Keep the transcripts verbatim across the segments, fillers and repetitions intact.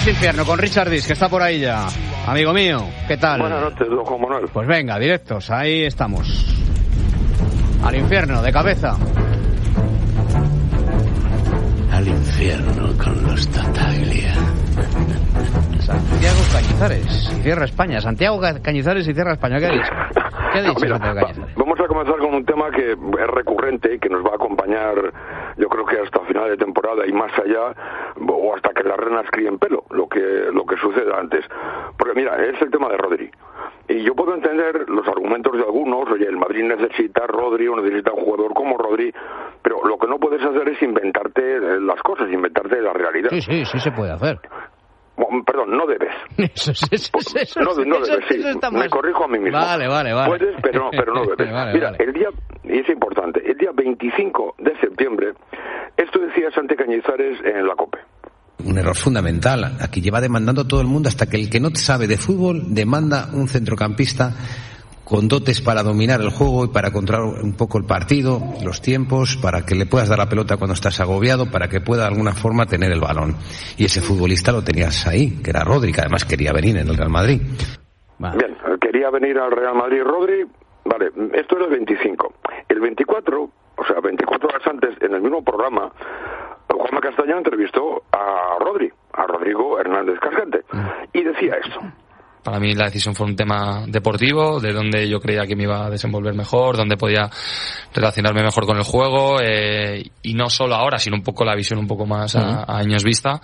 Vamos infierno con Richard Dis, que está por ahí ya. Amigo mío, ¿qué tal? Buenas noches, don Juan Manuel. Pues venga, directos, ahí estamos. Al infierno, de cabeza. Al infierno con los Tataglia. Santiago Cañizares y cierra España. Santiago Cañizares y cierra España. ¿Qué ha dicho? ¿Qué ha dicho? No, mira, Santiago Cañizares? Vamos a comenzar con un tema que es recurrente y que nos va a acompañar, yo creo que hasta final de temporada y más allá, o hasta que las renas críen pelo, lo que lo que suceda antes. Porque mira, es el tema de Rodri. Y yo puedo entender los argumentos de algunos, oye, el Madrid necesita a Rodri o necesita un jugador como Rodri, pero lo que no puedes hacer es inventarte las cosas, inventarte la realidad. Sí, sí, sí se puede hacer. Bueno, perdón, no debes. Eso, eso, eso, eso, no, no eso, debes, sí. Eso está Me mal. corrijo a mí mismo. Vale, vale, vale. Puedes, pero, pero no debes. vale, Mira, vale. el día, y es importante, el día veinticinco de septiembre, esto decía Santi Cañizares en la COPE. Un error fundamental. Aquí lleva demandando todo el mundo hasta que el que no sabe de fútbol demanda un centrocampista con dotes para dominar el juego y para controlar un poco el partido, los tiempos, para que le puedas dar la pelota cuando estás agobiado, para que pueda de alguna forma tener el balón. Y ese futbolista lo tenías ahí, que era Rodri, que además quería venir en el Real Madrid. Vale. Bien, quería venir al Real Madrid Rodri. Vale, esto era el veinticinco. El veinticuatro, o sea, veinticuatro horas antes, en el mismo programa, Juanma Castaño entrevistó a Rodri, a Rodrigo Hernández Cascante, y decía esto. Para mí la decisión fue un tema deportivo, de donde yo creía que me iba a desenvolver mejor, donde podía relacionarme mejor con el juego, eh, y no solo ahora, sino un poco la visión un poco más a, a años vista,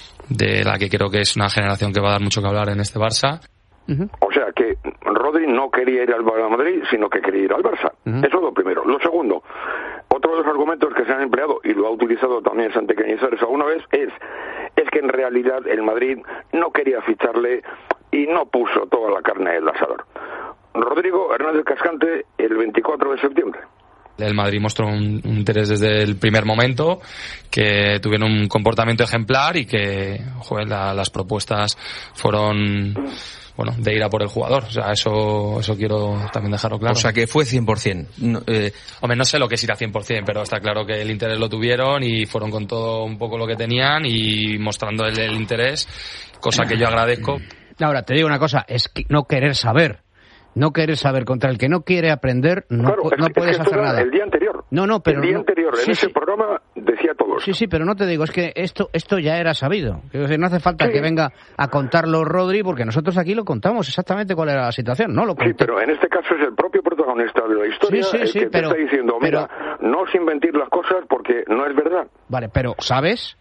de la que creo que es una generación que va a dar mucho que hablar en este Barça. Uh-huh. O sea que Rodri no quería ir al Real Madrid, sino que quería ir al Barça. Uh-huh. Eso es lo primero. Lo segundo, otro de los argumentos que se han empleado, y lo ha utilizado también Santi Cañizares alguna vez, es, es que en realidad el Madrid no quería ficharle y no puso toda la carne en el asador. Rodrigo Hernández Cascante, el veinticuatro de septiembre. El Madrid mostró un, un interés desde el primer momento, que tuvieron un comportamiento ejemplar y que, joder, la, las propuestas fueron, bueno, de ir a por el jugador. O sea, eso eso quiero también dejarlo claro. O sea, que fue cien por ciento. No, eh... Hombre, no sé lo que es ir a cien por ciento, pero está claro que el interés lo tuvieron y fueron con todo un poco lo que tenían y mostrando el, el interés, cosa que yo agradezco. Ahora, te digo una cosa, es que no querer saber. No querer saber, contra el que no quiere aprender, no, claro, no es, puedes es que hacer nada. El día anterior. No, no, pero el día no, anterior, en sí, ese sí. programa decía todo eso. Sí, sí, pero no te digo, es que esto esto ya era sabido. Es decir, no hace falta sí. que venga a contarlo Rodri, porque nosotros aquí lo contamos exactamente cuál era la situación, ¿no? Lo sí, pero en este caso es el propio protagonista de la historia sí, sí, el sí, que pero, te está diciendo, mira, pero, no os inventir las cosas porque no es verdad. Vale, pero ¿sabes?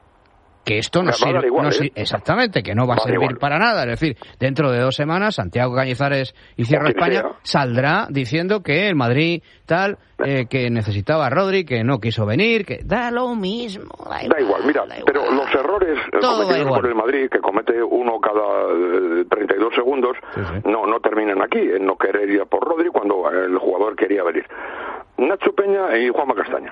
Que esto no sirve, igual, no ¿eh? sirve, exactamente, que no va a vale servir igual. para nada. Es decir, dentro de dos semanas, Santiago Cañizares y Cierra España sea. saldrá diciendo que el Madrid tal, eh, que necesitaba a Rodri, que no quiso venir, que da lo mismo. Da igual, da igual mira, da igual. Pero los errores Todo cometidos por el Madrid, que comete uno cada eh, treinta y dos segundos, sí, sí. no no terminan aquí, en no querer ir por Rodri cuando el jugador quería venir. Nacho Peña y Juanma Castaño.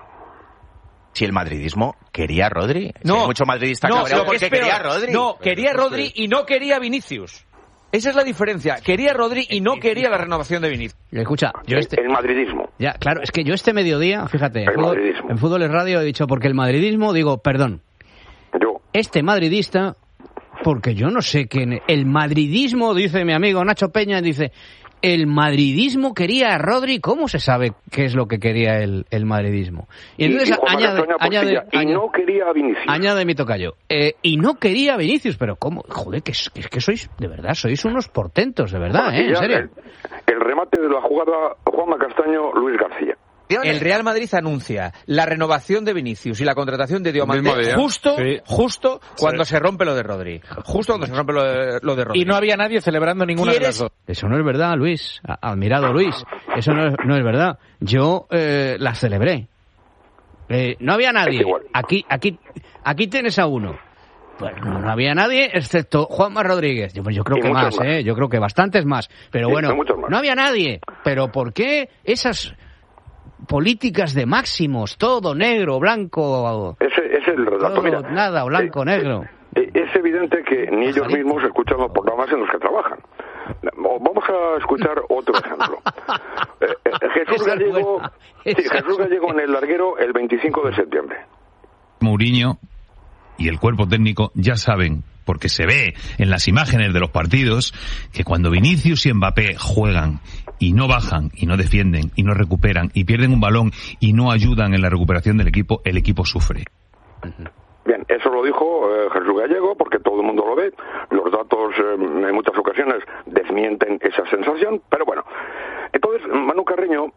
Si el madridismo quería a Rodri. No, si hay mucho madridista no, cabreado lo que porque es peor, quería a Rodri. No, quería a Rodri y no quería a Vinicius. Esa es la diferencia. Quería a Rodri y no quería la renovación de Vinicius. Escucha, yo este... El madridismo. Ya, claro, es que yo este mediodía, fíjate, en fútbol, en Fútbol es Radio he dicho, porque el madridismo, digo, perdón. Yo. Este madridista, porque yo no sé quién... El madridismo, dice mi amigo Nacho Peña, dice... El madridismo quería a Rodri. ¿Cómo se sabe qué es lo que quería el, el madridismo? Y entonces y, y añade, añade, y añade, no quería a Vinicius. Añade mi tocayo. Eh, y no quería a Vinicius, pero ¿cómo? Joder, que es, que sois, de verdad, sois unos portentos, de verdad, bueno, ¿eh? En serio. El, el remate de la jugada, Juanma Castaño, Luis García. El Real Madrid anuncia la renovación de Vinicius y la contratación de Diomande justo, sí. justo cuando sí. se rompe lo de Rodri. Justo cuando se rompe lo de, lo de Rodri. Y no había nadie celebrando ninguna de las dos. Eso no es verdad, Luis. Admirado, Luis. Eso no es, no es verdad. Yo eh, la celebré. Eh, no había nadie. Aquí, aquí, aquí tienes a uno. Bueno, no, no había nadie excepto Juanma Rodríguez. Yo, pues yo creo y que más, más, ¿eh? Yo creo que bastantes más. Pero sí, bueno, no había nadie. Pero ¿por qué esas políticas de máximos, todo negro, blanco? Ese es el relato. Mira, nada, blanco, eh, negro. Eh, es evidente que ni ellos mismos escuchan los programas en los que trabajan. Vamos a escuchar otro ejemplo. Eh, eh, Jesús Gallego, sí, Jesús Gallego en el larguero el veinticinco de septiembre. Mourinho y el cuerpo técnico ya saben porque se ve en las imágenes de los partidos que cuando Vinicius y Mbappé juegan y no bajan, y no defienden, y no recuperan, y pierden un balón y no ayudan en la recuperación del equipo, el equipo sufre. Bien, eso lo dijo eh, Jesús Gallego, porque todo el mundo lo ve. Los datos eh, en muchas ocasiones desmienten esa sensación, pero bueno. Entonces, Manu Carreño,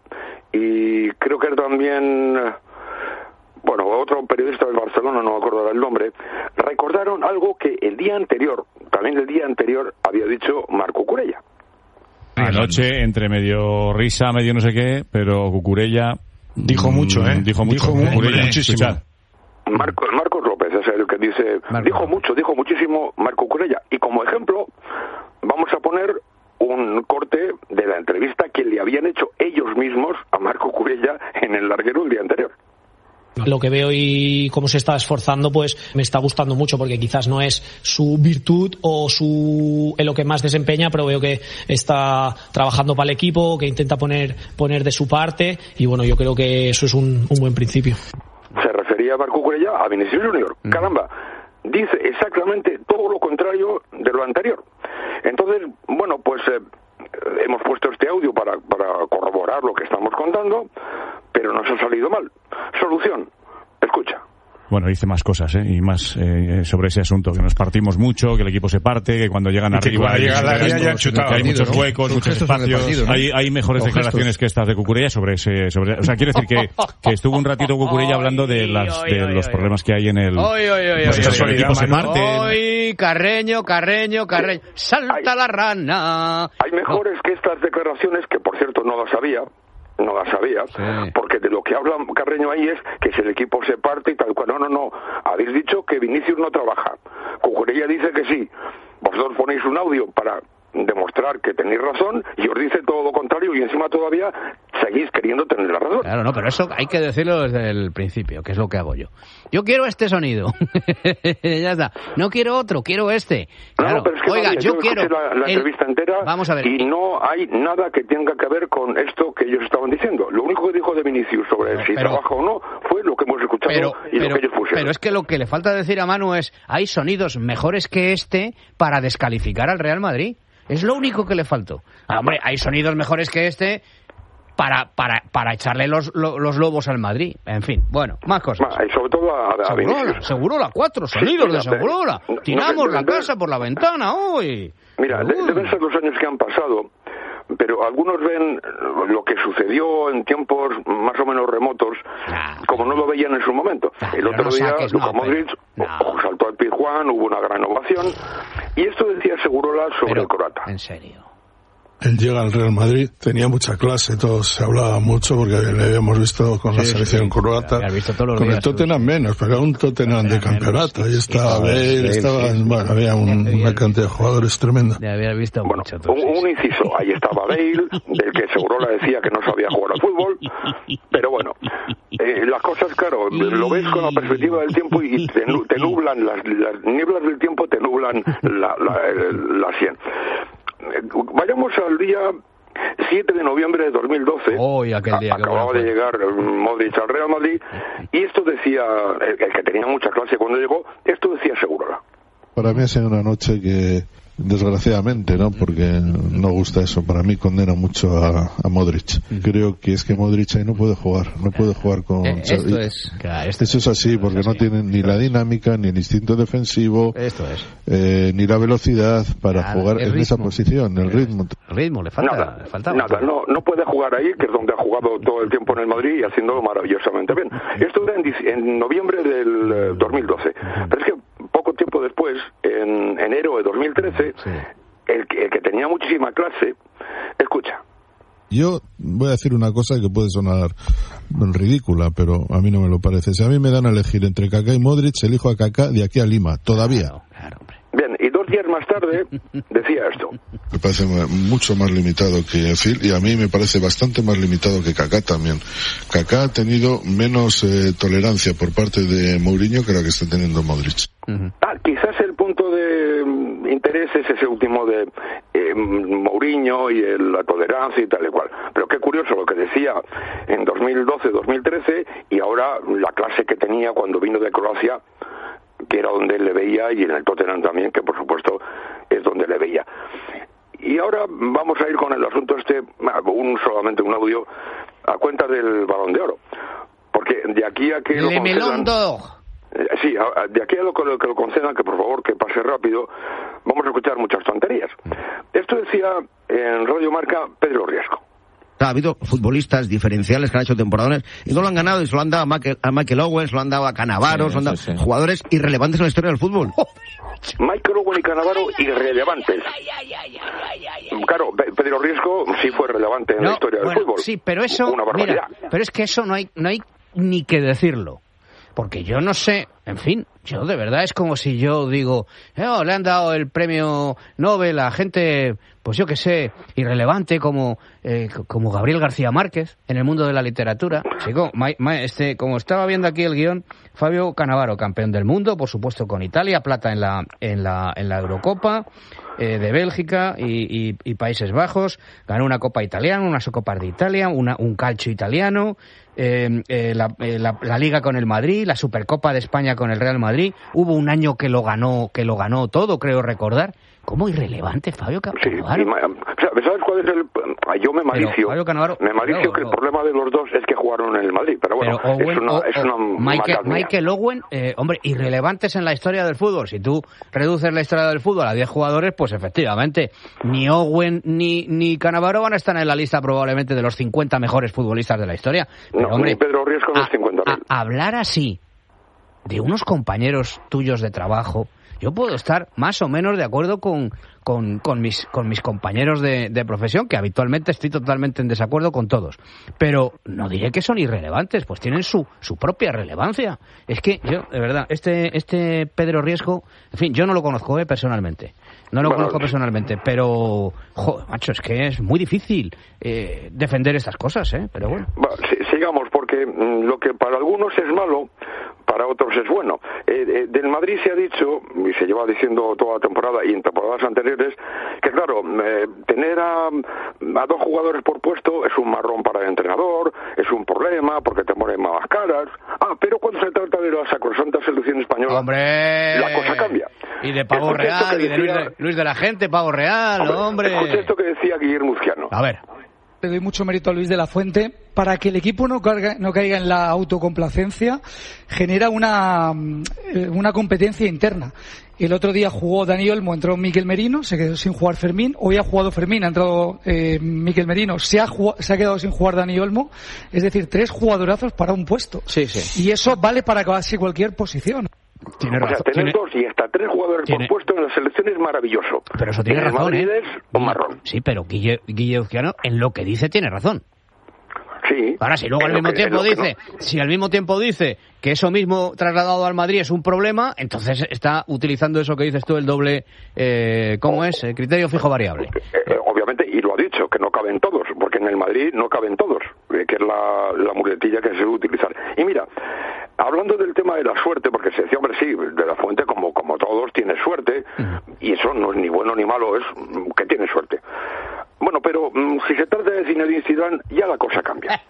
y creo que también, bueno, otro periodista de Barcelona, no me acuerdo el nombre, recordaron algo que el día anterior, también el día anterior, había dicho Marco Cucurella. Anoche, entre medio risa, medio no sé qué, pero Cucurella... Dijo mucho, ¿eh? Dijo mucho. Dijo Cucurella, muchísimo. escuchad. Marcos, Marcos López es el que dice, Marco. dijo mucho, dijo muchísimo Marco Cucurella. Y como ejemplo, vamos a poner un corte de la entrevista que le habían hecho ellos mismos a Marco Cucurella en el larguero el día anterior. Lo que veo y cómo se está esforzando, pues me está gustando mucho, porque quizás no es su virtud o su en lo que más desempeña, pero veo que está trabajando para el equipo, que intenta poner poner de su parte, y bueno, yo creo que eso es un, un buen principio. Se refería a Marco Cucurella a Vinicius Junior. Mm. Caramba, dice exactamente todo lo contrario de lo anterior. Entonces, bueno, pues eh, hemos puesto este audio para, para corroborar lo que estamos contando, pero nos ha salido mal. Solución, escucha. Bueno, dice más cosas, ¿eh? Y más eh, sobre ese asunto, que nos partimos mucho, que el equipo se parte, que cuando llegan arriba hay, llega la hay, hay, chutado, hay muchos ¿no? huecos, muchos espacios. Partido, ¿no? Hay, hay mejores Los declaraciones gestos. que estas de Cucurella sobre ese... Sobre, o sea, quiero decir que, que estuvo un ratito Cucurella hablando de, las, de los problemas que hay en el... Oy, oy, oy, pues oy, el equipo se parte. Oy, Carreño, Carreño, Carreño. ¡Salta hay, la rana! Hay mejores no. que estas declaraciones, que por cierto no las sabía, no la sabía, sí. porque de lo que habla Carreño ahí es que si el equipo se parte y tal cual. No, no, no. Habéis dicho que Vinicius no trabaja. Cucurella dice que sí. Vosotros ponéis un audio para demostrar que tenéis razón y os dice todo lo contrario y encima todavía seguís queriendo tener la razón. Claro, no, pero eso hay que decirlo desde el principio, que es lo que hago yo. Yo quiero este sonido. Ya está. No quiero otro, quiero este. Claro. No, pero es que Oiga, no, yo, yo quiero la, la el... entrevista entera. Vamos a ver. Y no hay nada que tenga que ver con esto que ellos estaban diciendo. Lo único que dijo de Vinicius sobre no, si pero... trabaja o no fue lo que hemos escuchado pero, y pero, lo que ellos pusieron. Pero es que lo que le falta decir a Manu es hay sonidos mejores que este para descalificar al Real Madrid. Es lo único que le faltó. Ah, hombre, hay sonidos mejores que este para para para echarle los, los, los lobos al Madrid. En fin, bueno, más cosas. Ma, y sobre todo a, a Segurola, Segurola, cuatro sonidos sí, de Segurola. No, Tiramos no, la de, casa por la ventana hoy. Mira, de, deben ser los años que han pasado, pero algunos ven lo que sucedió en tiempos más o menos remotos nah, como no lo veían en su momento. Nah, el otro no día, saques, Luka no, Modric no. saltó al Pizjuán, hubo una gran ovación, y esto decía Segurola sobre pero, el croata. En serio. Él llega al Real Madrid, tenía mucha clase, todos se hablaba mucho porque le habíamos visto con sí, la selección sí, croata, con el Tottenham menos, pero era un Tottenham de campeonato, ahí estaba Bale, estaban, bueno, había un, una cantidad de jugadores tremenda. Le había visto bueno, mucho. Un, un inciso, ahí estaba Bale, del que Segurola decía que no sabía jugar al fútbol, pero bueno, eh, las cosas, claro, lo ves con la perspectiva del tiempo y te, te nublan, las, las nieblas del tiempo te nublan la, la, la sien. Vayamos al día siete de noviembre de dos mil doce. Oh, aquel día, acababa de llegar Modric al Real Madrid y esto decía, el, el que tenía mucha clase cuando llegó, esto decía Segurola. Para mí ha sido una noche que, desgraciadamente, ¿no? Porque no gusta eso. Para mí condena mucho a, a Modric. Creo que es que Modric ahí no puede jugar. No puede jugar con... Eh, esto es... Claro, esto eso es así, porque es así. No tiene ni la dinámica, ni el instinto defensivo, esto es. Eh, ni la velocidad para claro, jugar en ritmo. Esa posición, el ritmo. El ritmo, le falta... Nada, le falta nada. No, no puede jugar ahí, que es donde ha jugado todo el tiempo en el Madrid y haciéndolo maravillosamente bien. Esto era en, en noviembre del eh, dos mil doce. Pero es que poco tiempo después, en enero de dos mil trece, sí. el, que, el que tenía muchísima clase, escucha. Yo voy a decir una cosa que puede sonar ridícula, pero a mí no me lo parece. Si a mí me dan a elegir entre Kaká y Modric, elijo a Kaká de aquí a Lima, todavía. Claro, claro, hombre. Bien, y dos días más tarde decía esto. Me parece mucho más limitado que Phil y a mí me parece bastante más limitado que Kaká también. Kaká ha tenido menos eh, tolerancia por parte de Mourinho que la que está teniendo Modric. Uh-huh. Ah, quizás el punto de interés es ese último de eh, Mourinho y el, la tolerancia y tal y cual. Pero qué curioso lo que decía en dos mil doce, dos mil trece y ahora la clase que tenía cuando vino de Croacia. que era donde él le veía, y en el Tottenham también, que por supuesto es donde le veía. Y ahora vamos a ir con el asunto este, un solamente un audio, a cuenta del Balón de Oro. Porque de aquí a que lo concedan... Sí, de aquí a lo que, lo que lo concedan, que por favor que pase rápido, vamos a escuchar muchas tonterías. Esto decía en Radio Marca Pedro Riesco. Ha habido futbolistas diferenciales que han hecho temporadones y no lo han ganado, y se lo han dado a Michael, a Michael Owen, se lo han dado a Cannavaro, sí, se lo han dado sí, sí. jugadores irrelevantes en la historia del fútbol. Michael Owen y Cannavaro irrelevantes. Claro, Pedro Riesco sí fue relevante en no, la historia bueno, del fútbol. Sí, pero eso, una barbaridad. Mira, pero es que eso no hay, no hay ni que decirlo. Porque yo no sé, en fin, yo de verdad es como si yo digo, oh, le han dado el premio Nobel a gente, pues yo que sé, irrelevante como eh, como Gabriel García Márquez en el mundo de la literatura. Sí, como, ma, ma, este, como estaba viendo aquí el guión, Fabio Cannavaro, campeón del mundo, por supuesto con Italia, plata en la en la en la Eurocopa eh, de Bélgica y, y, y Países Bajos, ganó una Copa italiana, unas Copas de Italia, una, un calcio italiano. Eh, eh, la, eh, la, la Liga con el Madrid, la Supercopa de España con el Real Madrid. Hubo un año que lo ganó, que lo ganó todo, creo recordar. ¿Cómo irrelevante, Fabio Cannavaro? Sí, ¿sabes cuál es el...? Yo me malicio, Fabio Cannavaro, me malicio no, que no. el problema de los dos es que jugaron en el Madrid, pero bueno, pero Owen, es una, o, es una Michael, Michael Owen, eh, hombre, irrelevantes en la historia del fútbol. Si tú reduces la historia del fútbol a diez jugadores, pues efectivamente, ni Owen ni, ni Cannavaro van a estar en la lista probablemente de los cincuenta mejores futbolistas de la historia. Pero, no, hombre, ni Pedro Riesco en los cincuenta mil. Hablar así de unos compañeros tuyos de trabajo, yo puedo estar más o menos de acuerdo con, con, con, mis, con mis compañeros de, de profesión, que habitualmente estoy totalmente en desacuerdo con todos. Pero no diré que son irrelevantes, pues tienen su, su propia relevancia. Es que yo, de verdad, este, este Pedro Riesco, en fin, yo no lo conozco eh, personalmente. No lo bueno, conozco personalmente, pero, joder, macho, es que es muy difícil eh, defender estas cosas, ¿eh? Pero bueno. Va, sí, sigamos, porque mm, lo que para algunos es malo, para otros es bueno. Eh, eh, del Madrid se ha dicho, y se lleva diciendo toda la temporada y en temporadas anteriores, que claro, eh, tener a, a dos jugadores por puesto es un marrón para el entrenador, es un problema porque te ponen más caras. Ah, pero cuando se trata de la sacrosanta selección española, ¡hombre! La cosa cambia. Y de Pavo Real, y de Luis, de Luis de la Gente, Pavo Real, hombre. hombre. Escucha esto que decía Guillermo Uzquiano. A ver. Le doy mucho mérito a Luis de la Fuente. Para que el equipo no, carga, no caiga en la autocomplacencia, genera una, una competencia interna. El otro día jugó Dani Olmo, entró Mikel Merino, se quedó sin jugar Fermín. Hoy ha jugado Fermín, ha entrado eh, Mikel Merino, se ha, se ha quedado sin jugar Dani Olmo. Es decir, tres jugadorazos para un puesto. Sí, sí. Y eso vale para casi cualquier posición. Tiene razón. O sea, tener dos y hasta tres jugadores tiene... por puesto en la selección es maravilloso. Pero eso tiene razón, ¿eh? Es un marrón. Sí, pero Guille, Guille Uzquiano en lo que dice tiene razón. Sí. Ahora, si luego al mismo que, tiempo dice, no. si al mismo tiempo dice que eso mismo trasladado al Madrid es un problema, entonces está utilizando eso que dices tú, el doble, eh, ¿cómo es? El criterio fijo variable. Eh, obviamente, y lo ha dicho, que no caben todos, porque en el Madrid no caben todos, eh, que es la, la muletilla que se debe utilizar. Y mira, hablando del tema de la suerte, porque se decía, hombre, sí, de la Fuente, como, como todos, tiene suerte, uh-huh. y eso no es ni bueno ni malo, es que tiene suerte. Bueno, pero mmm, si se trata de Zinedine Zidane, ya la cosa cambia.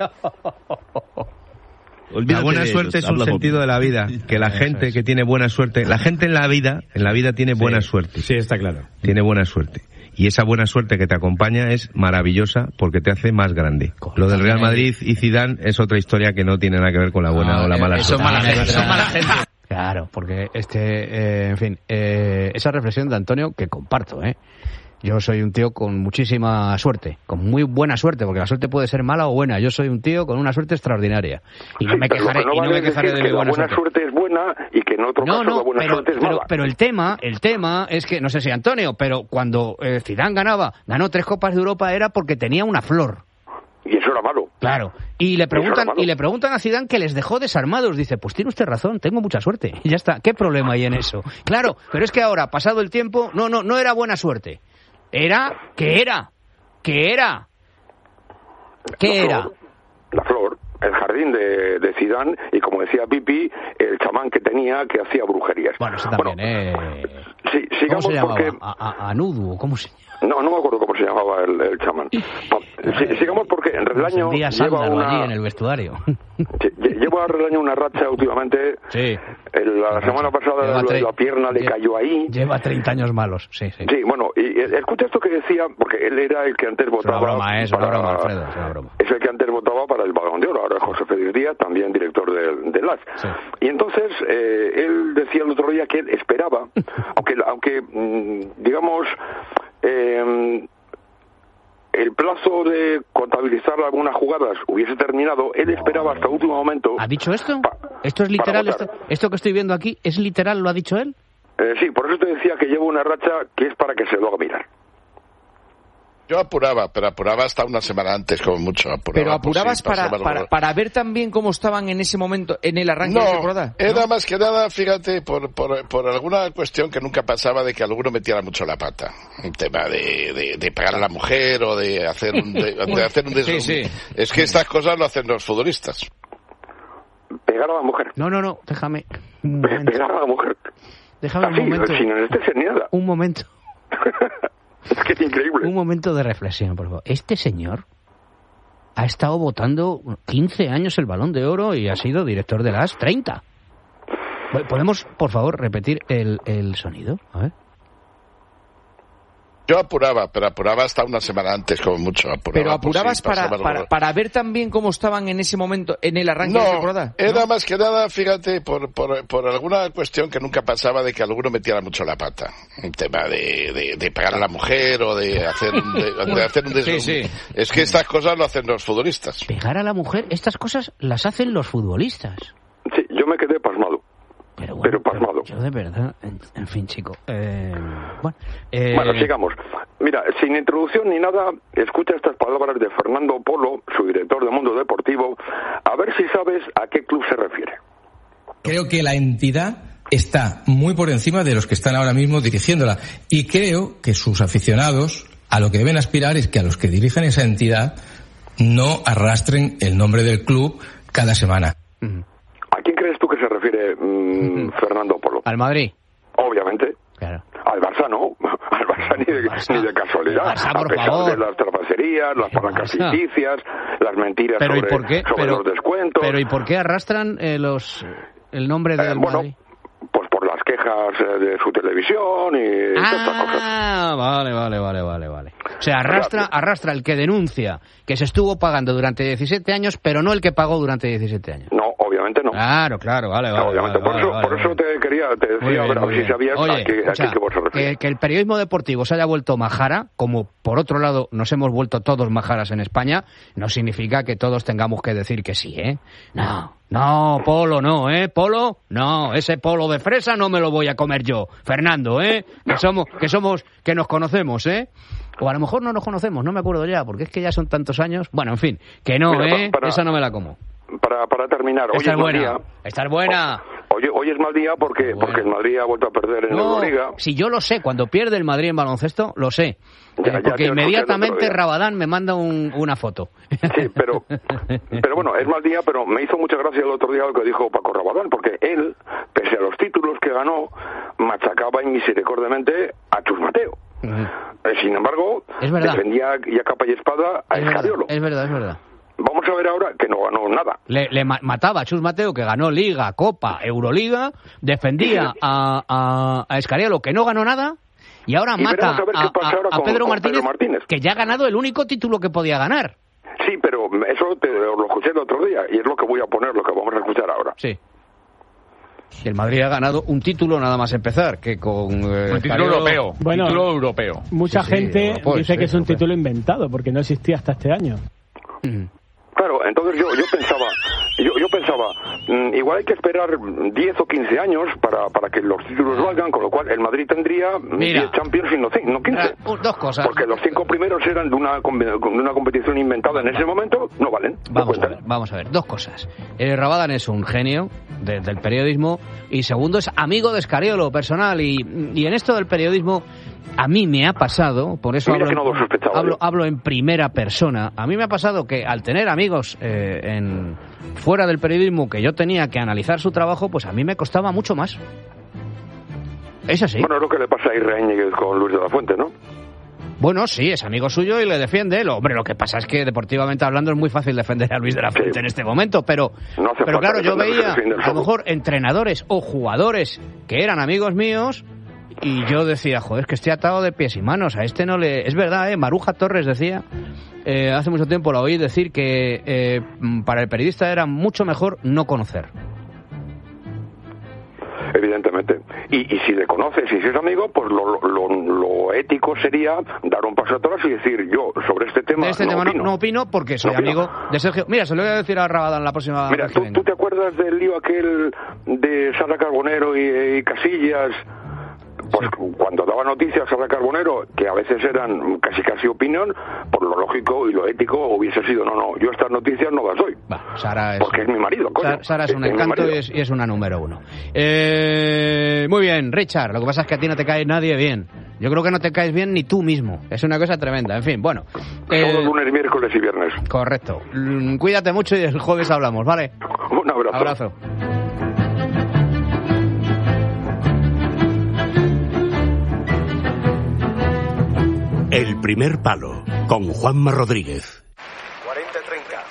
La buena suerte es un sentido de la vida, que la gente que tiene buena suerte, la gente en la vida, en la vida tiene buena suerte. Sí, está claro. Tiene buena suerte. Y esa buena suerte que te acompaña es maravillosa porque te hace más grande. Lo del Real Madrid y Zidane es otra historia que no tiene nada que ver con la buena no, o la mala eso suerte. Mala gente, eso es mala gente. Claro, porque este, eh, en fin, eh, esa reflexión de Antonio que comparto, ¿eh? Yo soy un tío con muchísima suerte, con muy buena suerte, porque la suerte puede ser mala o buena. Yo soy un tío con una suerte extraordinaria. Y no sí, me quejaré, no y no vale me quejaré de mi buena, buena suerte. La buena suerte es buena y que en otro no, caso no, la buena pero, suerte es pero, mala. Pero el tema, el tema es que, no sé si Antonio, pero cuando eh, Zidane ganaba, ganó tres Copas de Europa era porque tenía una flor. Y eso era malo. Claro. Y le preguntan y le preguntan a Zidane que les dejó desarmados. Dice, pues tiene usted razón, tengo mucha suerte. Y ya está. ¿Qué problema hay en eso? Claro, pero es que ahora, pasado el tiempo, no, no, no era buena suerte. Era, ¿qué era? ¿Qué era? ¿Qué la era? Flor, la flor, el jardín de, de Zidane y, como decía Pipi, el chamán que tenía que hacía brujerías. Bueno, eso también, bueno, eh... Sí, sigamos. ¿Cómo se llamaba? Porque... A, a, Anudu, ¿cómo se llama? No, no me acuerdo cómo se llamaba el, el chamán. Sí, sigamos porque en Relaño lleva una... allí en el vestuario. Sí, lleva Relaño una racha últimamente sí. El, la semana pasada la, la pierna le cayó ahí. Lleva treinta años malos, sí, sí. Sí, bueno, y, y escucha esto que decía, porque él era el que antes votaba... Es una broma, es para, una broma, Alfredo, es una broma. Es el que antes votaba para el Balón de Oro, ahora es José Félix Díaz, también director del de L A S. Sí. Y entonces, eh, él decía el otro día que él esperaba, aunque, aunque digamos... Eh, el plazo de contabilizar algunas jugadas hubiese terminado, él esperaba hasta el último momento... ¿Ha dicho esto? Pa, ¿Esto es literal? Esto, ¿Esto que estoy viendo aquí es literal? ¿Lo ha dicho él? Eh, sí, por eso te decía que llevo una racha que es para que se lo haga mirar. Yo apuraba, pero apuraba hasta una semana antes, como mucho. Apuraba, pero apurabas pues, sí, para, para, para ver también cómo estaban en ese momento, en el arranque no, de temporada. Era ¿no? más que nada, fíjate, por, por, por alguna cuestión que nunca pasaba de que alguno metiera mucho la pata. Un tema de, de, de pegar a la mujer o de hacer un, de, de hacer un des... sí, sí. Es que estas cosas lo hacen los futbolistas. Pegar a la mujer. No, no, no, déjame. Pegar a la mujer. Déjame Así, un momento. Sin anestesia ni nada. Un momento. Es que es increíble. Un momento de reflexión, por favor. Este señor ha estado votando quince años el Balón de Oro y ha sido director de las treinta. ¿Podemos, por favor, repetir el, el sonido? A ver. Yo apuraba, pero apuraba hasta una semana antes, como mucho. Apuraba, pero apurabas pues, sí, para, para, para ver también cómo estaban en ese momento, en el arranque no, de temporada. Era ¿no? más que nada, fíjate, por, por, por alguna cuestión que nunca pasaba de que alguno metiera mucho la pata. Un tema de, de, de pegar a la mujer o de hacer un, de, de hacer un des... sí, sí. Es que estas cosas lo hacen los futbolistas. Pegar a la mujer, estas cosas las hacen los futbolistas. Sí, yo me quedé pasmado. Pero, bueno, pero pasmado. Yo de verdad, en, en fin, chico. Eh, bueno, eh... bueno, sigamos. Mira, sin introducción ni nada, escucha estas palabras de Fernando Polo, su director de Mundo Deportivo, a ver si sabes a qué club se refiere. Creo que la entidad está muy por encima de los que están ahora mismo dirigiéndola. Y creo que sus aficionados a lo que deben aspirar es que a los que dirigen esa entidad no arrastren el nombre del club cada semana. Uh-huh. ¿A quién crees tú que se refiere mmm, uh-huh. Fernando Polo? Al Madrid. Obviamente. Claro. Al Barça no, al Barça ni de, Barça. Ni de casualidad. Barça, a pesar favor. de las trapacerías, las palancas ficticias, las mentiras pero sobre, ¿y por qué? sobre pero, los descuentos. Pero ¿y por qué arrastran eh, los el nombre del eh, bueno, Madrid? Pues por las quejas de su televisión y ah, todas estas cosas. Ah, vale, vale, vale, vale, vale. O sea, arrastra, arrastra el que denuncia que se estuvo pagando durante diecisiete años, pero no el que pagó durante diecisiete años. No, obviamente no. Claro, claro, vale, vale. No, obviamente, vale, por eso, vale, por vale. eso te quería, te decía, bien, a ver, a ver si sabías Oye, a qué, o sea, a qué vos se refiere. Que, que el periodismo deportivo se haya vuelto majara, como por otro lado nos hemos vuelto todos majaras en España, no significa que todos tengamos que decir que sí, ¿eh? No, no, Polo no, ¿eh? Polo, no, ese polo de fresa no me lo voy a comer yo, Fernando, ¿eh? Que somos, que somos, que nos conocemos, ¿eh? O a lo mejor no nos conocemos, no me acuerdo ya, porque es que ya son tantos años. Bueno, en fin, que no, Mira, ¿eh? Para, esa no me la como. Para, para terminar, hoy Esta es buena, mal día. Esta es buena. Hoy, hoy es mal día porque, bueno. porque el Madrid ha vuelto a perder en no, Euroliga. Si yo lo sé, cuando pierde el Madrid en baloncesto, lo sé. Ya, eh, porque inmediatamente Rabadán me manda un, una foto. Sí, pero, pero bueno, es mal día, pero me hizo mucha gracia el otro día lo que dijo Paco Rabadán, porque él, pese a los títulos que ganó, machacaba inmisericordiamente a Chus Mateo. Uh-huh. Sin embargo, defendía ya capa y espada a Escariolo. Es verdad, es verdad. Vamos a ver ahora que no ganó nada. Le, le mataba a Chus Mateo, que ganó Liga, Copa, Euroliga, defendía a, a, a Escariolo, que no ganó nada, y ahora y mata a, a, a, a Pedro, con, Martínez, Pedro Martínez, que ya ha ganado el único título que podía ganar. Sí, pero eso te lo escuché el otro día, y es lo que voy a poner, lo que vamos a escuchar ahora. Sí. El Madrid ha ganado un título nada más empezar, que con... Eh, un título europeo. Bueno, título europeo. Mucha sí, gente sí, dice ser, que es un puede. título inventado, porque no existía hasta este año. Mm. Claro, entonces yo, yo pensaba, yo, yo pensaba, mmm, igual hay que esperar diez o quince años para, para que los títulos valgan, con lo cual el Madrid tendría diez Champions y no, no quince. Uh, dos cosas. Porque los cinco primeros eran de una, de una competición inventada en ese momento, no valen. Vamos no a ver, vamos a ver, dos cosas. Eh, Rabadán es un genio de, del periodismo, y segundo es amigo de Escariolo, personal, y, y en esto del periodismo... A mí me ha pasado, por eso hablo, no hablo, hablo en primera persona, a mí me ha pasado que al tener amigos eh, en, fuera del periodismo que yo tenía que analizar su trabajo, pues a mí me costaba mucho más. Es así. Bueno, es lo que le pasa a Irra Íñiguez con Luis de la Fuente, ¿no? Bueno, sí, es amigo suyo y le defiende. Lo, hombre, lo que pasa es que deportivamente hablando es muy fácil defender a Luis de la Fuente sí. en este momento, pero, no pero claro, yo veía a lo mejor entrenadores o jugadores que eran amigos míos y yo decía, joder, es que estoy atado de pies y manos, a este no le... Es verdad, ¿eh? Maruja Torres decía, eh, hace mucho tiempo la oí decir que eh, para el periodista era mucho mejor no conocer. Evidentemente. Y, y si le conoces y si es amigo, pues lo, lo, lo ético sería dar un paso atrás y decir, yo sobre este tema de este no tema opino. No, no opino porque soy no amigo opino. de Sergio. Mira, se lo voy a decir a Rabadán la próxima Mira, vez. ¿tú, ¿tú te acuerdas del lío aquel de Sara Carbonero y, y Casillas? Pues sí. Cuando daba noticias a Sara Carbonero, que a veces eran casi casi opinión, por lo lógico y lo ético hubiese sido, no, no, yo estas noticias no las doy. Bah, Sara es porque un... es mi marido, coño. Sara, Sara es un es, encanto es y, es, y es una número uno. Eh, muy bien, Richard, lo que pasa es que a ti no te cae nadie bien. Yo creo que no te caes bien ni tú mismo. Es una cosa tremenda. En fin, bueno. Eh, Solo lunes, miércoles y viernes. Correcto. Cuídate mucho y el jueves hablamos, ¿vale? Un abrazo. Abrazo. El primer palo, con Juanma Rodríguez. cuarenta treinta.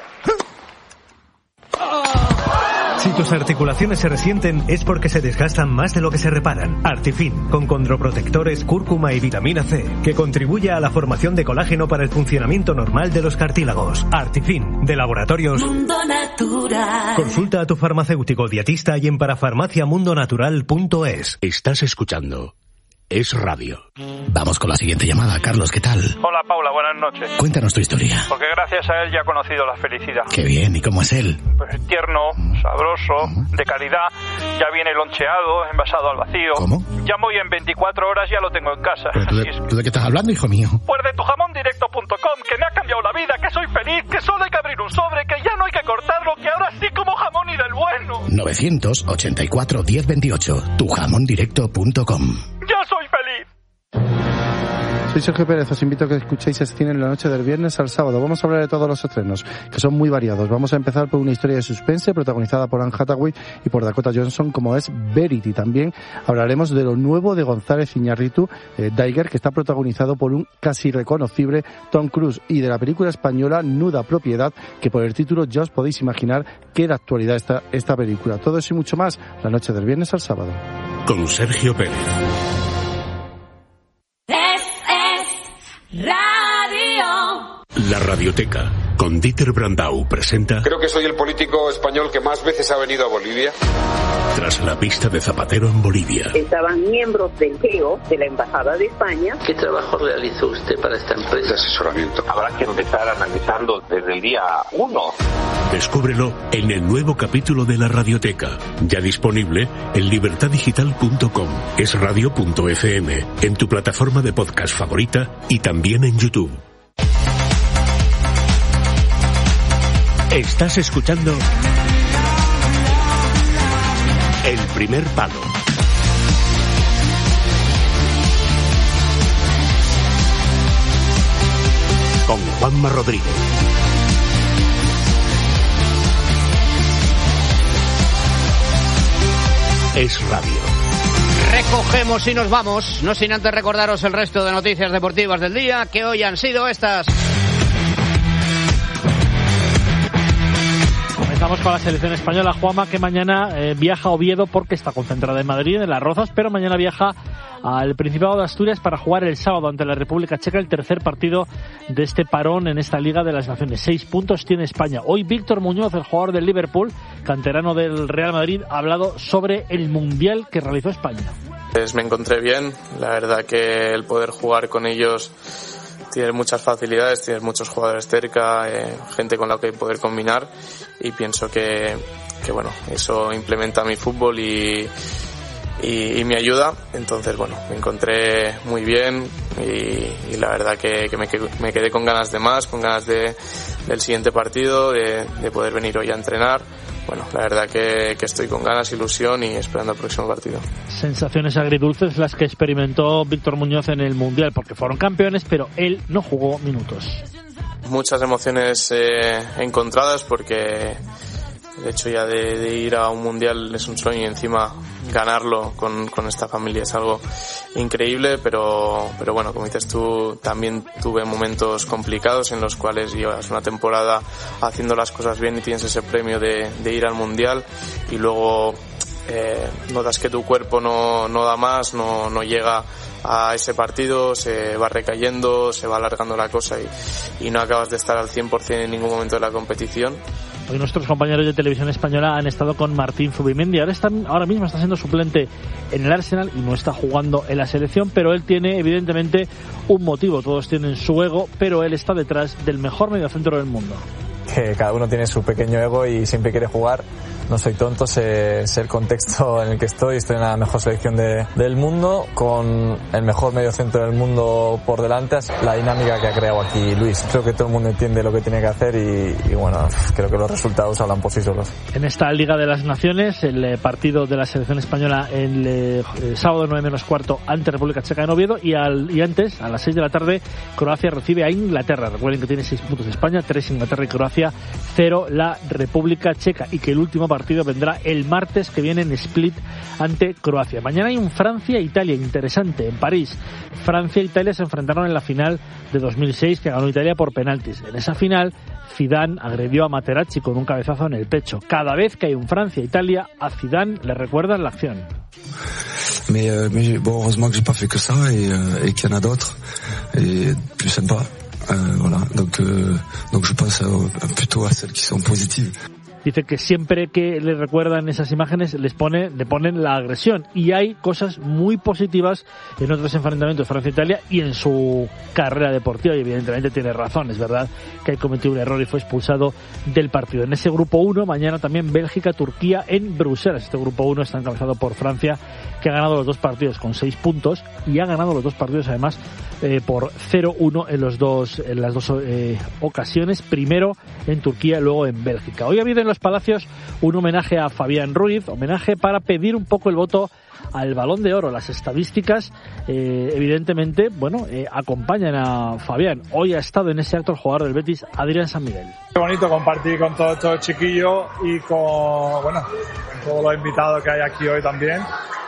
Si tus articulaciones se resienten es porque se desgastan más de lo que se reparan. Artifin, con condroprotectores, cúrcuma y vitamina C, que contribuye a la formación de colágeno para el funcionamiento normal de los cartílagos. Artifin, de Laboratorios Mundo Natural. Consulta a tu farmacéutico dietista y en parafarmacia mundo natural punto es. Estás escuchando Es Radio. Vamos con la siguiente llamada. Carlos, ¿qué tal? Hola, Paula, buenas noches. Cuéntanos tu historia. Porque gracias a él ya he conocido la felicidad. Qué bien, ¿y cómo es él? Pues tierno, sabroso, de calidad, ya viene loncheado, envasado al vacío. ¿Cómo? Llamo y en veinticuatro horas ya lo tengo en casa. ¿Pero tú de, es... ¿tú de qué estás hablando, hijo mío? Pues de tu jamón directo punto com, que me ha cambiado la vida, que soy feliz, que solo hay que abrir un sobre, que ya no hay que cortarlo, que ahora sí como jamón y del bueno. nueve ochenta y cuatro, diez veintiocho, tu jamón directo punto com. ¡Ya soy feliz! Soy Sergio Pérez, os invito a que escuchéis este cine en la noche del viernes al sábado. Vamos a hablar de todos los estrenos, que son muy variados. Vamos a empezar por una historia de suspense protagonizada por Anne Hathaway y por Dakota Johnson, como es Verity. También hablaremos de lo nuevo de González Iñárritu, eh, Daiger, que está protagonizado por un casi reconocible Tom Cruise, y de la película española Nuda Propiedad, que por el título ya os podéis imaginar que de actualidad está esta película. Todo eso y mucho más, la noche del viernes al sábado. Con Sergio Pérez. Radio. La Radioteca, con Dieter Brandau, presenta... Creo que soy el político español que más veces ha venido a Bolivia. Tras la pista de Zapatero en Bolivia. Estaban miembros del G E O, de la Embajada de España. ¿Qué trabajo realizó usted para esta empresa? De asesoramiento. Habrá que empezar analizando desde el día uno. Descúbrelo en el nuevo capítulo de La Radioteca, ya disponible en libertad digital punto com, es radio punto efe eme, en tu plataforma de podcast favorita y también en YouTube. Estás escuchando El Primer Palo. Con Juanma Rodríguez. Es Radio. Recogemos y nos vamos, no sin antes recordaros el resto de noticias deportivas del día, que hoy han sido estas. Comenzamos con la selección española, Juanma, que mañana eh, viaja a Oviedo porque está concentrada en Madrid, en Las Rozas, pero mañana viaja al Principado de Asturias para jugar el sábado ante la República Checa el tercer partido de este parón en esta Liga de las Naciones. Seis puntos tiene España. Hoy Víctor Muñoz, el jugador del Liverpool, canterano del Real Madrid, ha hablado sobre el Mundial que realizó España. Pues me encontré bien, la verdad que el poder jugar con ellos tienes muchas facilidades, tienes muchos jugadores cerca, eh, gente con la que poder combinar, y pienso que, que bueno, eso implementa mi fútbol y, y, y me ayuda. Entonces bueno, me encontré muy bien y, y la verdad que, que me, me quedé con ganas de más, con ganas de, del siguiente partido, de, de poder venir hoy a entrenar. Bueno, la verdad que, que estoy con ganas, ilusión y esperando el próximo partido. Sensaciones agridulces las que experimentó Víctor Muñoz en el Mundial, porque fueron campeones, pero él no jugó minutos. Muchas emociones eh, encontradas, porque el hecho ya de, de ir a un Mundial es un sueño, y encima ganarlo con, con esta familia es algo increíble, pero, pero bueno, como dices tú, también tuve momentos complicados en los cuales llevas una temporada haciendo las cosas bien y tienes ese premio de, de ir al Mundial y luego eh, notas que tu cuerpo no, no da más, no, no llega a ese partido, se va recayendo, se va alargando la cosa y, y no acabas de estar al cien por ciento en ningún momento de la competición. Hoy nuestros compañeros de Televisión Española han estado con Martín Zubimendi. Ahora, está, ahora mismo está siendo suplente en el Arsenal y no está jugando en la selección, pero él tiene evidentemente un motivo. Todos tienen su ego, pero él está detrás del mejor mediocentro del mundo. Que cada uno tiene su pequeño ego y siempre quiere jugar. No soy tonto, sé, sé el contexto en el que estoy. Estoy en la mejor selección de, del mundo, con el mejor mediocentro del mundo por delante. La dinámica que ha creado aquí Luis. Creo que todo el mundo entiende lo que tiene que hacer y, y bueno, creo que los resultados hablan por sí solos. En esta Liga de las Naciones, el partido de la selección española el, eh, el sábado nueve menos cuarto ante República Checa en Oviedo y, al, y antes, a las seis de la tarde, Croacia recibe a Inglaterra. Recuerden que tiene seis puntos España, tres Inglaterra y Croacia, cero la República Checa, y que el último partido partido vendrá el martes que viene en Split ante Croacia. Mañana hay un Francia-Italia interesante en París. Francia e Italia se enfrentaron en la final de dos mil seis que ganó Italia por penaltis. En esa final, Zidane agredió a Materazzi con un cabezazo en el pecho. Cada vez que hay un Francia-Italia, a Zidane le recuerdan la acción. Mais, euh, mais bon, heureusement que j'ai pas fait que ça et, euh, et qu'il y en a d'autres et plus sympa. Euh, voilà. Donc, euh, donc je pense euh, plutôt à celles qui sont positives. Dice que siempre que le recuerdan esas imágenes les pone, le ponen la agresión, y hay cosas muy positivas en otros enfrentamientos Francia-Italia y en su carrera deportiva, y evidentemente tiene razón. Es verdad que ha cometido un error y fue expulsado del partido. En ese grupo uno, mañana también Bélgica-Turquía en Bruselas. Este grupo uno está encabezado por Francia, que ha ganado los dos partidos con seis puntos y ha ganado los dos partidos además eh, por cero uno en los dos en las dos eh, ocasiones, primero en Turquía, luego en Bélgica. Hoy ha habido en los Palacios un homenaje a Fabián Ruiz, homenaje para pedir un poco el voto al Balón de Oro. Las estadísticas eh, evidentemente, bueno, eh, acompañan a Fabián. Hoy ha estado en ese acto el jugador del Betis, Adrián San Miguel. Qué bonito compartir con todos estos chiquillos y con, bueno, con todos los invitados que hay aquí hoy también,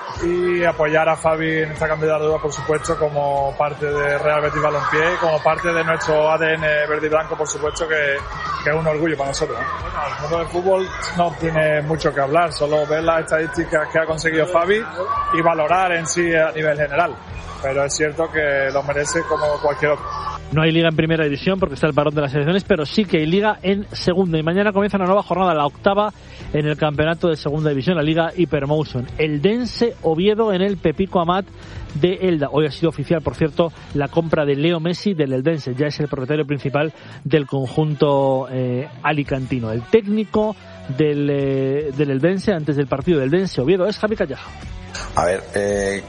y apoyar a Fabi en esta candidatura, por supuesto, como parte de Real Betis Balompié, como parte de nuestro A D N verde y blanco, por supuesto, que, que es un orgullo para nosotros, ¿no? Bueno, el mundo del fútbol no tiene mucho que hablar, solo ver las estadísticas que ha conseguido Fabi y valorar en sí a nivel general, pero es cierto que lo merece como cualquier otro. No hay liga en primera división porque está el parón de las selecciones, pero sí que hay liga en segunda, y mañana comienza una nueva jornada, la octava en el campeonato de segunda división, la liga Hypermotion. El Dense Oviedo en el Pepico Amat de Elda. Hoy ha sido oficial, por cierto, la compra de Leo Messi del Eldense. Ya es el propietario principal del conjunto eh, alicantino. El técnico del, eh, del Eldense antes del partido del Dense Oviedo es Javi Calleja. A ver, eh,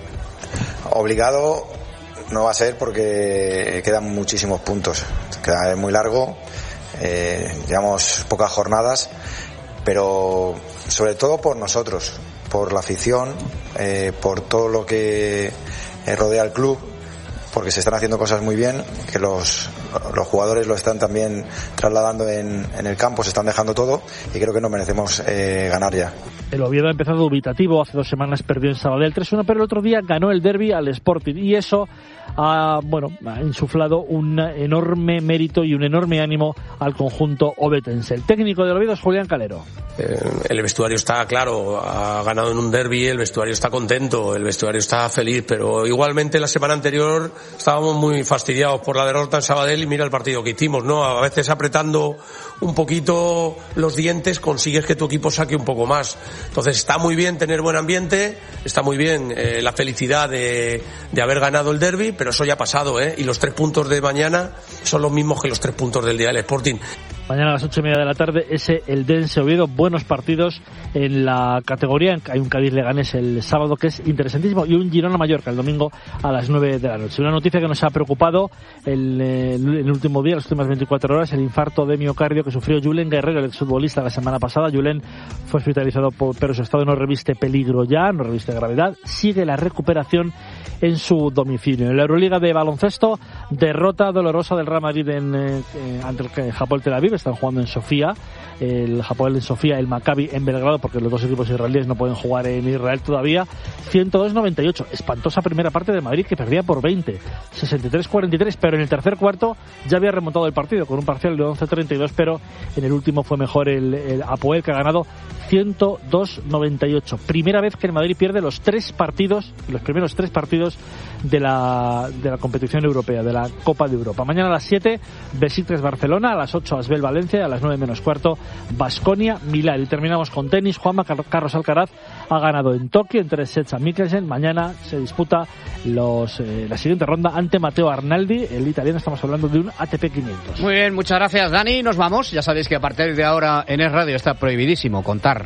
obligado no va a ser porque quedan muchísimos puntos. Queda muy largo, eh, llevamos pocas jornadas, pero sobre todo por nosotros, por la afición, eh, por todo lo que rodea al club, porque se están haciendo cosas muy bien, que los, los jugadores lo están también trasladando en, en el campo, se están dejando todo, y creo que nos merecemos eh, ganar ya. El Oviedo ha empezado dubitativo, hace dos semanas perdió en Sabadell tres uno, pero el otro día ganó el derbi al Sporting, y eso ha, bueno, ha insuflado un enorme mérito y un enorme ánimo al conjunto ovetense. El técnico del Oviedo es Julián Calero. Eh, el vestuario está claro, ha ganado en un derbi, el vestuario está contento, el vestuario está feliz, pero igualmente la semana anterior estábamos muy fastidiados por la derrota en Sabadell, y mira el partido que hicimos, ¿no? A veces apretando un poquito los dientes consigues que tu equipo saque un poco más. Entonces está muy bien tener buen ambiente, está muy bien eh, la felicidad de, de haber ganado el derbi, pero eso ya ha pasado, ¿eh? Y los tres puntos de mañana son los mismos que los tres puntos del día del Sporting. Mañana a las ocho y media de la tarde ese Eldense Oviedo, buenos partidos en la categoría. Hay un Cádiz-Leganés el sábado que es interesantísimo, y un Girona-Mallorca el domingo a las nueve de la noche. Una noticia que nos ha preocupado el, el, el último día, las últimas veinticuatro horas, el infarto de miocardio que sufrió Julen Guerrero, el exfutbolista, la semana pasada. Julen fue hospitalizado, por, pero su estado no reviste peligro ya, no reviste gravedad. Sigue la recuperación en su domicilio. En la Euroliga de baloncesto, derrota dolorosa del Real Madrid en, eh, ante el Hapoel Tel Aviv. Aviv, están jugando en Sofía, el Hapoel en Sofía, el Maccabi en Belgrado, porque los dos equipos israelíes no pueden jugar en Israel todavía. ciento dos noventa y ocho, espantosa primera parte de Madrid, que perdía por veinte, sesenta y tres cuarenta y tres, pero en el tercer cuarto ya había remontado el partido con un parcial de once treinta y dos, pero en el último fue mejor el, el Hapoel, que ha ganado ciento dos noventa y ocho. Primera vez que el Madrid pierde los tres partidos, los primeros tres partidos de la, de la competición europea, de la Copa de Europa. Mañana a las siete, Besiktas Barcelona, a las ocho, Asbel Valencia, a las nueve menos cuarto, Baskonia Milán. Y terminamos con tenis. Juanma Carlos Alcaraz ha ganado en Tokio en tres sets a Mikkelsen. Mañana se disputa los, eh, la siguiente ronda ante Matteo Arnaldi, el italiano. Estamos hablando de un A T P quinientos. Muy bien, muchas gracias, Dani. Nos vamos. Ya sabéis que a partir de ahora en Es Radio está prohibidísimo contar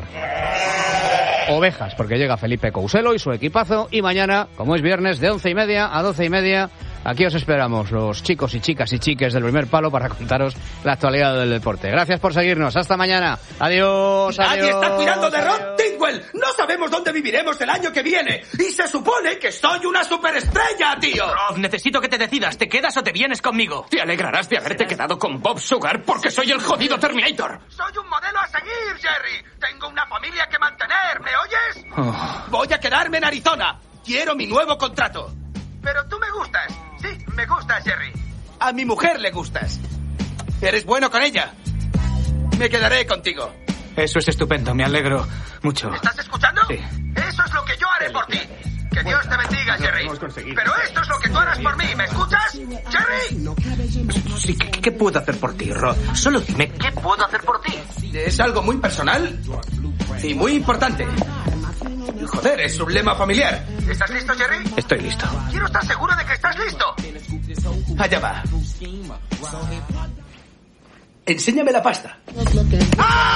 ovejas, porque llega Felipe Couselo y su equipazo, y mañana, como es viernes, de once y media a doce y media, aquí os esperamos, los chicos y chicas y chiques del primer palo, para contaros la actualidad del deporte. Gracias por seguirnos, hasta mañana. Adiós, Nadie adiós, está cuidando de Rod adiós. Tingwell. No sabemos dónde viviremos el año que viene. Y se supone que soy una superestrella, tío. Rod, necesito que te decidas. ¿Te quedas o te vienes conmigo? Te alegrarás de haberte quedado con Bob Sugar porque soy el jodido Terminator. Soy un modelo a seguir, Jerry. Tengo una familia que mantener, ¿me oyes? Oh. Voy a quedarme en Arizona. Quiero mi nuevo contrato. Pero tú me gustas. Sí, me gustas, Jerry. A mi mujer le gustas. Eres bueno con ella. Me quedaré contigo. Eso es estupendo, me alegro mucho. ¿Estás escuchando? Sí. Eso es lo que yo haré por ti. Que Dios te bendiga, Jerry. Pero esto es lo que tú harás por mí, ¿me escuchas? ¡Jerry! Sí, ¿qué, qué puedo hacer por ti, Rod? Solo dime, ¿qué puedo hacer por ti? Es algo muy personal y muy importante. Joder, es un lema familiar. ¿Estás listo, Jerry? Estoy listo. Quiero estar seguro de que estás listo. Allá va. Enséñame la pasta. ¡Ah!